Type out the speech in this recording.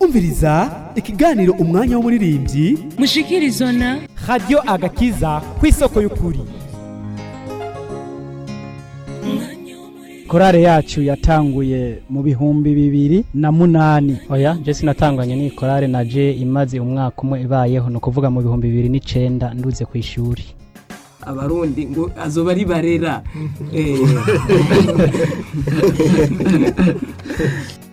kumviriza ikiganiro umwanya w'umuririmbyi mushikirizwa na Radio Agakiza kw'isoko y'ukuri. Korale yacu yatanguye mu bihumbi 2008. Oya, je sinatanganye ni korale naje imaze umwaka umwe ibayeho, no kuvuga mu bihumbi 2009 nduze ku ishuri. Abarundi ngo azoba ari barera